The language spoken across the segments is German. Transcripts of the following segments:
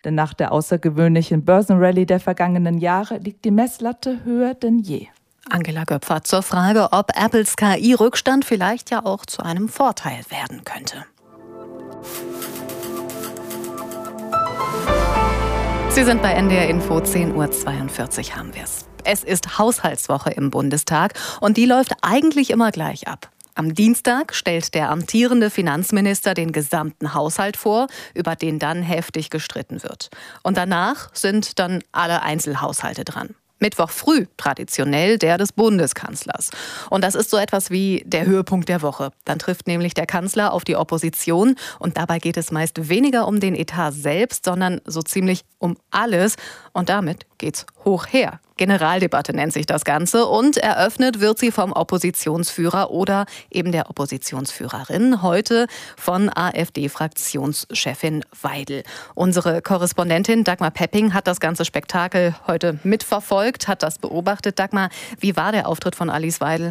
Denn nach der außergewöhnlichen Börsenrallye der vergangenen Jahre liegt die Messlatte höher denn je. Angela Göpfert zur Frage, ob Apples KI-Rückstand vielleicht ja auch zu einem Vorteil werden könnte. Sie sind bei NDR Info, 10:42 Uhr haben wir es. Es ist Haushaltswoche im Bundestag und die läuft eigentlich immer gleich ab. Am Dienstag stellt der amtierende Finanzminister den gesamten Haushalt vor, über den dann heftig gestritten wird. Und danach sind dann alle Einzelhaushalte dran. Mittwoch früh traditionell der des Bundeskanzlers. Und das ist so etwas wie der Höhepunkt der Woche. Dann trifft nämlich der Kanzler auf die Opposition und dabei geht es meist weniger um den Etat selbst, sondern so ziemlich um alles. Und damit geht's hoch her. Generaldebatte nennt sich das Ganze und eröffnet wird sie vom Oppositionsführer oder eben der Oppositionsführerin, heute von AfD-Fraktionschefin Weidel. Unsere Korrespondentin Dagmar Pepping hat das ganze Spektakel heute mitverfolgt, hat das beobachtet. Dagmar, wie war der Auftritt von Alice Weidel?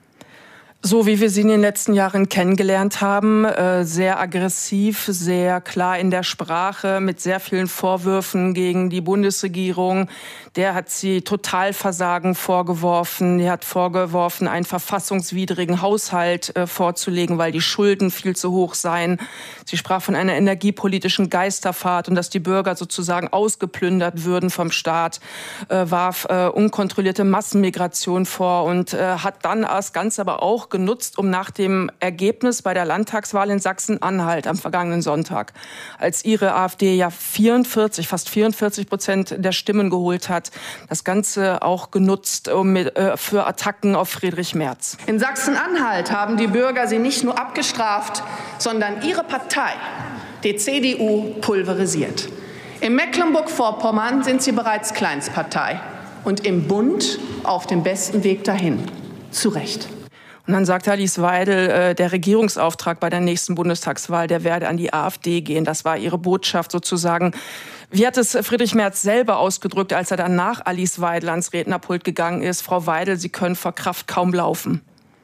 So wie wir sie in den letzten Jahren kennengelernt haben, sehr aggressiv, sehr klar in der Sprache, mit sehr vielen Vorwürfen gegen die Bundesregierung. Der hat sie Totalversagen vorgeworfen. Er hat vorgeworfen, einen verfassungswidrigen Haushalt vorzulegen, weil die Schulden viel zu hoch seien. Sie sprach von einer energiepolitischen Geisterfahrt und dass die Bürger sozusagen ausgeplündert würden vom Staat, warf unkontrollierte Massenmigration vor und hat dann das Ganze aber auch genutzt, um nach dem Ergebnis bei der Landtagswahl in Sachsen-Anhalt am vergangenen Sonntag, als ihre AfD ja fast 44% der Stimmen geholt hat, das Ganze auch genutzt für Attacken auf Friedrich Merz. In Sachsen-Anhalt haben die Bürger sie nicht nur abgestraft, sondern ihre Partei, die CDU, pulverisiert. In Mecklenburg-Vorpommern sind sie bereits Kleinstpartei und im Bund auf dem besten Weg dahin. Zu Recht. Und dann sagte Alice Weidel, der Regierungsauftrag bei der nächsten Bundestagswahl, der werde an die AfD gehen. Das war ihre Botschaft sozusagen. Wie hat es Friedrich Merz selber ausgedrückt, als er dann nach Alice Weidel ans Rednerpult gegangen ist? Frau Weidel, Sie können vor Kraft kaum laufen.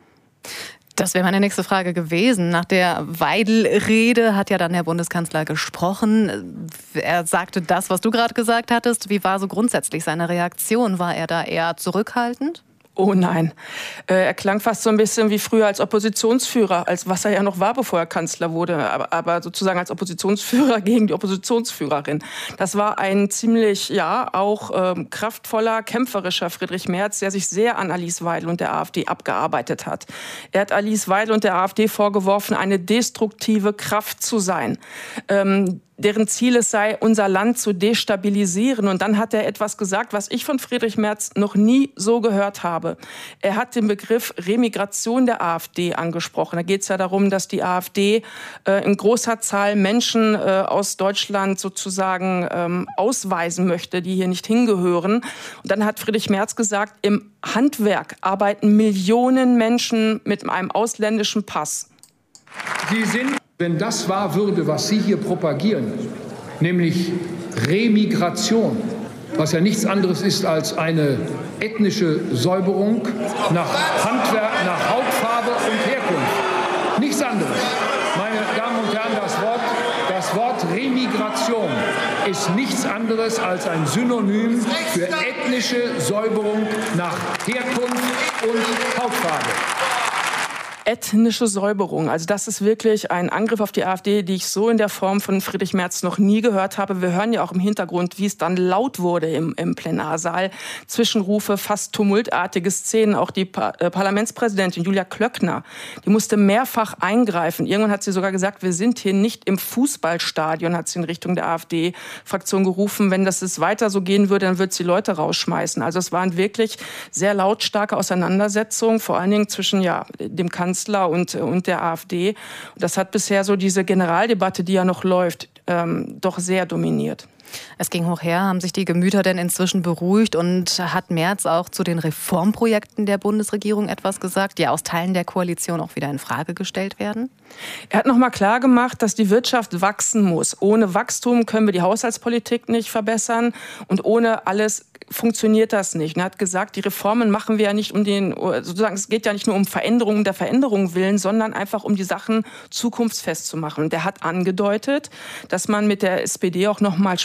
Das wäre meine nächste Frage gewesen. Nach der Weidel-Rede hat ja dann der Bundeskanzler gesprochen. Er sagte das, was du gerade gesagt hattest. Wie war so grundsätzlich seine Reaktion? War er da eher zurückhaltend? Oh nein, er klang fast so ein bisschen wie früher als Oppositionsführer, als was er ja noch war, bevor er Kanzler wurde, aber sozusagen als Oppositionsführer gegen die Oppositionsführerin. Das war ein ziemlich, auch kraftvoller, kämpferischer Friedrich Merz, der sich sehr an Alice Weidel und der AfD abgearbeitet hat. Er hat Alice Weidel und der AfD vorgeworfen, eine destruktive Kraft zu sein, deren Ziel es sei, unser Land zu destabilisieren. Und dann hat er etwas gesagt, was ich von Friedrich Merz noch nie so gehört habe. Er hat den Begriff Remigration der AfD angesprochen. Da geht es ja darum, dass die AfD in großer Zahl Menschen aus Deutschland sozusagen ausweisen möchte, die hier nicht hingehören. Und dann hat Friedrich Merz gesagt, im Handwerk arbeiten Millionen Menschen mit einem ausländischen Pass. Wenn das wahr würde, was Sie hier propagieren, nämlich Remigration, was ja nichts anderes ist als eine ethnische Säuberung nach Handwerk, nach Hautfarbe und Herkunft. Nichts anderes. Meine Damen und Herren, das Wort Remigration ist nichts anderes als ein Synonym für ethnische Säuberung nach Herkunft und Hautfarbe. Ethnische Säuberung. Also das ist wirklich ein Angriff auf die AfD, die ich so in der Form von Friedrich Merz noch nie gehört habe. Wir hören ja auch im Hintergrund, wie es dann laut wurde im Plenarsaal. Zwischenrufe, fast tumultartige Szenen. Auch die Parlamentspräsidentin Julia Klöckner, die musste mehrfach eingreifen. Irgendwann hat sie sogar gesagt, wir sind hier nicht im Fußballstadion, hat sie in Richtung der AfD-Fraktion gerufen. Wenn das weiter so gehen würde, dann wird sie Leute rausschmeißen. Also es waren wirklich sehr lautstarke Auseinandersetzungen, vor allen Dingen zwischen dem Kanzler und der AfD. Und das hat bisher so diese Generaldebatte, die ja noch läuft, doch sehr dominiert. Es ging hoch her. Haben sich die Gemüter denn inzwischen beruhigt? Und hat Merz auch zu den Reformprojekten der Bundesregierung etwas gesagt, die aus Teilen der Koalition auch wieder in Frage gestellt werden? Er hat noch mal klar gemacht, dass die Wirtschaft wachsen muss. Ohne Wachstum können wir die Haushaltspolitik nicht verbessern und ohne alles funktioniert das nicht. Und er hat gesagt, die Reformen machen wir ja nicht es geht ja nicht nur um Veränderungen der Veränderung willen, sondern einfach um die Sachen zukunftsfest zu machen. Und er hat angedeutet, dass man mit der SPD auch noch mal